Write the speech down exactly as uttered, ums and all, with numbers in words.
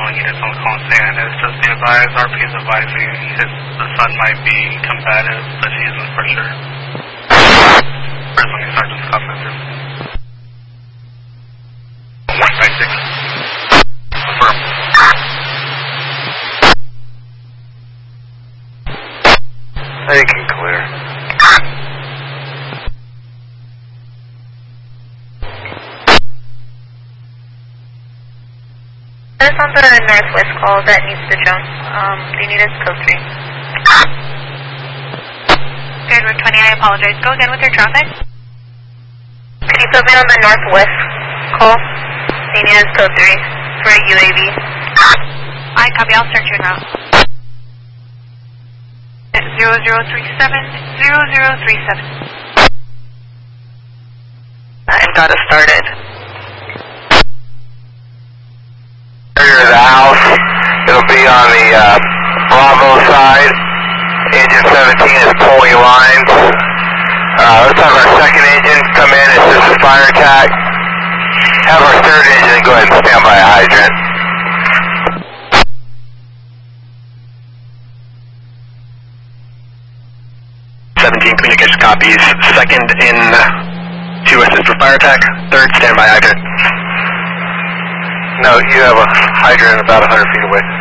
calling units on call in San Andreas. Just be advised, R P is advising his, the son might be combative, but he isn't for sure. Presently, Sergeant's conference. one five six. Confirm. They can clear. There's on the northwest call that needs to jump. Um, they need us code three. Good, we're twenty, I apologize. Go again with your traffic. Can you put me on the northwest call? They need us code three for a U A V. I copy, I'll search your route. zero zero three seven, zero zero three seven. And got us started. The house, it'll be on the uh, Bravo side. Engine seventeen is pulling lines. Uh, let's have our second engine come in, assist the fire attack. Have our third engine go ahead and stand by a hydrant. seventeen communication copies. Second in to assist for fire attack. Third, stand by hydrant. No, you have a hydrant about one hundred feet away.